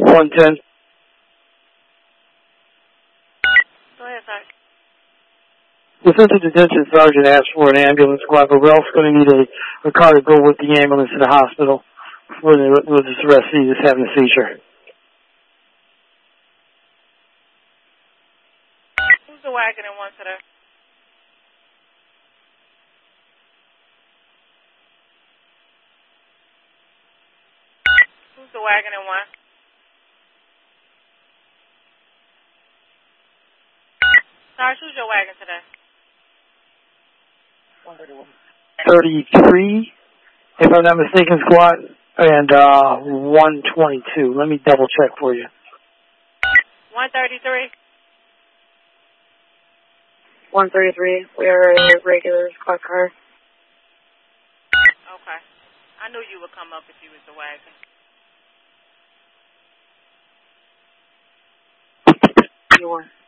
110. Go ahead, sir. Well, since the detention sergeant asked for an ambulance squad, but we're also going to need a car to go with the ambulance to the hospital with this arrestee that's having a seizure. Who's the wagon in one today? Who's the wagon in one? Sarge, who's your wagon today? 33, if I'm not mistaken, squad, and 122. Let me double check for you. 133? 133. We are a regular squad car. Okay. I knew you would come up if you was the wagon. You were.